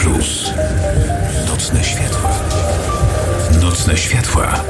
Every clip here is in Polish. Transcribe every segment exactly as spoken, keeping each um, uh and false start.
Plus. Nocne światła. Nocne światła.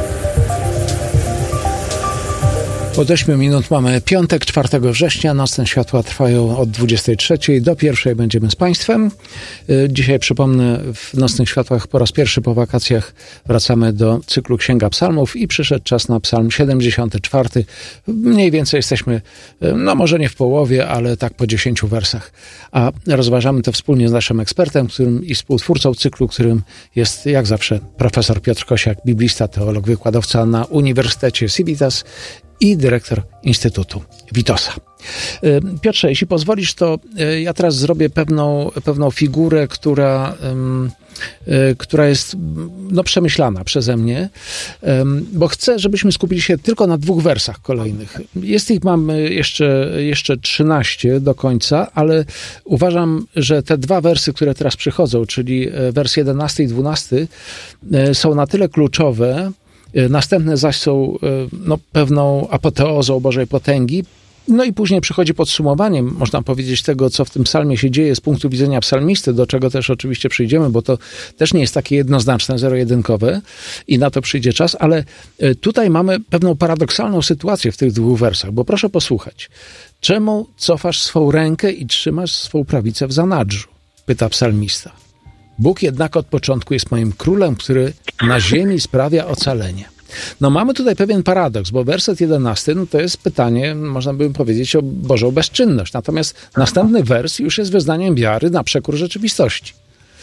Od ośmiu minut mamy piątek, czwartego września. Nocne światła trwają od dwudziestej trzeciej do pierwszej. Będziemy z Państwem. Dzisiaj, przypomnę, w Nocnych Światłach po raz pierwszy po wakacjach wracamy do cyklu Księga Psalmów i przyszedł czas na psalm siedemdziesiąty czwarty. Mniej więcej jesteśmy, no może nie w połowie, ale tak po dziesięciu wersach. A rozważamy to wspólnie z naszym ekspertem, którym i współtwórcą cyklu, którym jest jak zawsze profesor Piotr Kosiak, biblista, teolog, wykładowca na Uniwersytecie Civitas i dyrektor Instytutu Witosa. Piotrze, jeśli pozwolisz, to ja teraz zrobię pewną, pewną figurę, która, która jest no, przemyślana przeze mnie, bo chcę, żebyśmy skupili się tylko na dwóch wersach kolejnych. Jest ich mamy jeszcze, jeszcze trzynaście do końca, ale uważam, że te dwa wersy, które teraz przychodzą, czyli wers jedenasty i dwunasty, są na tyle kluczowe. Następne zaś są no, pewną apoteozą Bożej potęgi. No i później przychodzi podsumowanie, można powiedzieć, tego, co w tym psalmie się dzieje z punktu widzenia psalmisty, do czego też oczywiście przyjdziemy, bo to też nie jest takie jednoznaczne, zero-jedynkowe i na to przyjdzie czas, ale tutaj mamy pewną paradoksalną sytuację w tych dwóch wersach, bo proszę posłuchać. Czemu cofasz swą rękę i trzymasz swą prawicę w zanadrzu? Pyta psalmista. Bóg jednak od początku jest moim królem, który na ziemi sprawia ocalenie. No mamy tutaj pewien paradoks, bo werset jedenasty, no to jest pytanie, można by powiedzieć, o Bożą bezczynność. Natomiast następny wers już jest wyznaniem wiary na przekór rzeczywistości.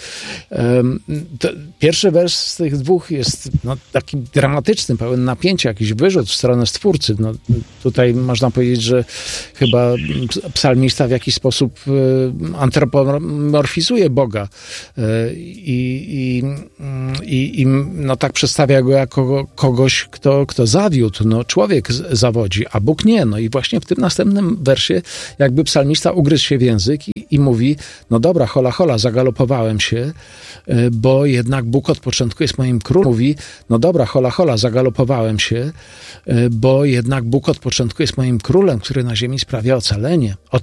Pierwszy wers z tych dwóch jest no, taki dramatyczny, pełen napięcia, jakiś wyrzut w stronę Stwórcy. No, tutaj można powiedzieć, że chyba psalmista w jakiś sposób antropomorfizuje Boga i, i, i, i no, tak przedstawia go jako kogoś, kto, kto zawiódł. No, człowiek zawodzi, a Bóg nie. No i właśnie w tym następnym wersie jakby psalmista ugryzł się w język i, i mówi, no dobra, hola, hola, zagalopowałem się, bo jednak Bóg od początku jest moim królem. Mówi, no dobra, hola, hola, zagalopowałem się, bo jednak Bóg od początku jest moim królem, który na ziemi sprawia ocalenie. Od